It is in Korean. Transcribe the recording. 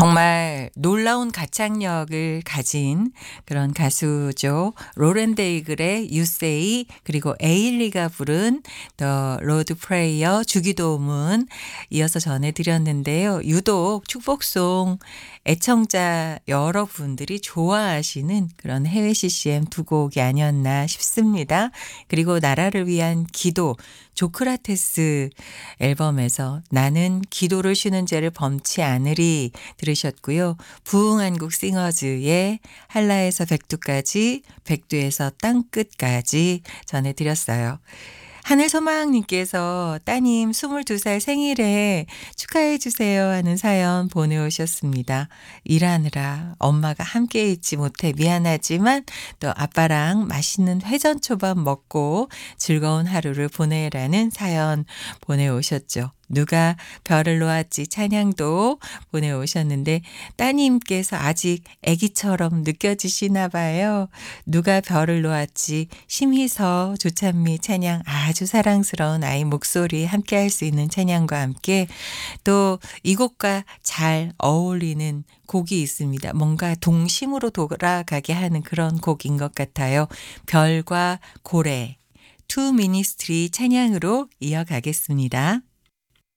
정말 놀라운 가창력을 가진 그런 가수죠. 로렌 데이글의 You Say 그리고 에일리가 부른 The Lord Prayer 주기도문 이어서 전해드렸는데요. 유독 축복송 애청자 여러분들이 좋아하시는 그런 해외 CCM 두 곡이 아니었나 싶습니다. 그리고 나라를 위한 기도 조크라테스 앨범에서 나는 기도를 쉬는 죄를 범치 않으리 들으셨고요. 부흥한국 싱어즈의 한라에서 백두까지 백두에서 땅끝까지 전해드렸어요. 하늘소망님께서 따님 22살 생일에 축하해 주세요 하는 사연 보내오셨습니다. 일하느라 엄마가 함께 있지 못해 미안하지만 또 아빠랑 맛있는 회전초밥 먹고 즐거운 하루를 보내라는 사연 보내오셨죠. 누가 별을 놓았지 찬양도 보내오셨는데 따님께서 아직 아기처럼 느껴지시나 봐요. 누가 별을 놓았지 심희서 조찬미 찬양 아주 사랑스러운 아이 목소리 함께 할 수 있는 찬양과 함께 또 이 곡과 잘 어울리는 곡이 있습니다. 뭔가 동심으로 돌아가게 하는 그런 곡인 것 같아요. 별과 고래 투 미니스트리 찬양으로 이어가겠습니다.